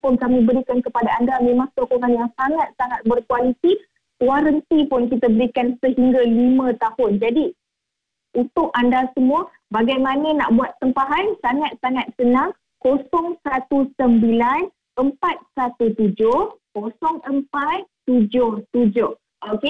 pun kami berikan kepada anda memang sokongan yang sangat-sangat berkualiti. Waranti pun kita berikan sehingga 5 tahun. Jadi untuk anda semua, bagaimana nak buat tempahan? Sangat-sangat senang. 019-417-0477. Okey,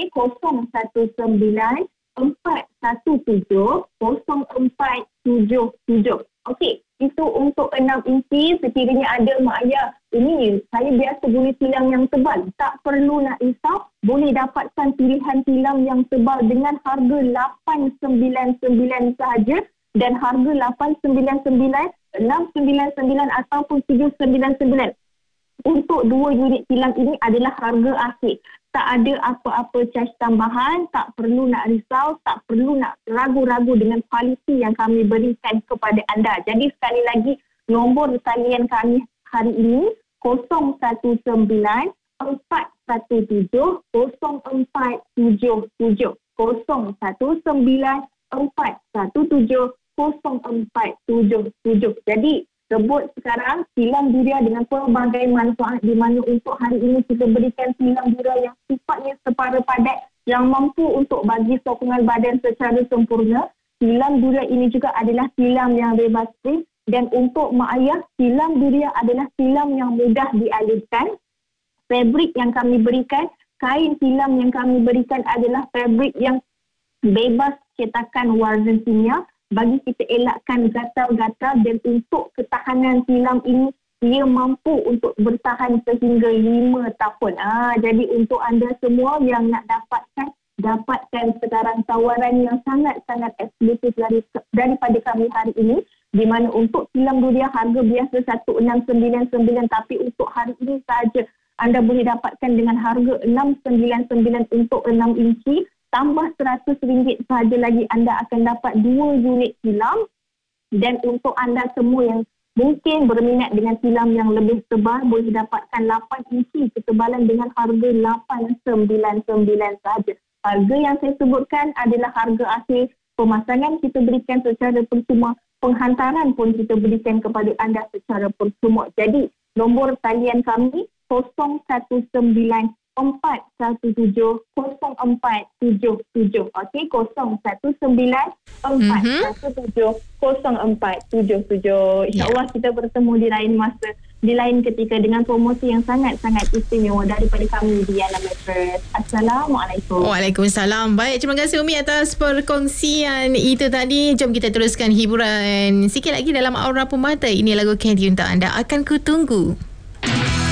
019-417-0477. Okey, itu untuk 6 inci. Sekiranya ada mak ayah, ini saya biasa guna tilam yang tebal. Tak perlu nak risau. Boleh dapatkan pilihan tilam yang tebal dengan harga 899 sahaja. Dan harga 899, 699 ataupun 799. Untuk 2 unit tilam ini adalah harga akhir. Tak ada apa-apa caj tambahan, tak perlu nak risau, tak perlu nak ragu-ragu dengan kualiti yang kami berikan kepada anda. Jadi sekali lagi, nombor talian kami hari ini 019-417-0477. 019-417-0477. Jadi rebut sekarang tilam Duria dengan pelbagai manfaat, di mana untuk hari ini kita berikan tilam Duria yang sifatnya separa padat yang mampu untuk bagi sokongan badan secara sempurna. Tilam Duria ini juga adalah tilam yang bebas spring, dan untuk mak ayah, tilam Duria adalah tilam yang mudah dialihkan. Fabrik yang kami berikan, kain tilam yang kami berikan adalah fabrik yang bebas cetakan warna kimia, bagi kita elakkan gatal-gatal, dan untuk ketahanan tilam ini ia mampu untuk bertahan sehingga 5 tahun. Jadi untuk anda semua yang nak dapatkan sekarang tawaran yang sangat-sangat eksklusif daripada kami hari ini, di mana untuk tilam Duria harga biasa 1699, tapi untuk hari ini sahaja anda boleh dapatkan dengan harga 699 untuk 6 inci. Tambah RM100 sahaja lagi anda akan dapat 2 unit tilam. Dan untuk anda semua yang mungkin berminat dengan tilam yang lebih tebal, boleh dapatkan 8 inci ketebalan dengan harga RM899 sahaja. Harga yang saya sebutkan adalah harga akhir. Pemasangan kita berikan secara percuma, penghantaran pun kita berikan kepada anda secara percuma. Jadi nombor talian kami 019-417-0477. Okey, 019-417-0477. InsyaAllah kita bertemu di lain masa, di lain ketika dengan promosi yang sangat-sangat istimewa daripada kami di Yana Mattress. Assalamualaikum. Waalaikumsalam. Baik, terima kasih Umi atas perkongsian itu tadi. Jom kita teruskan hiburan sikit lagi dalam Aura Pemata. Ini lagu Candy untuk anda. Akan ku tunggu.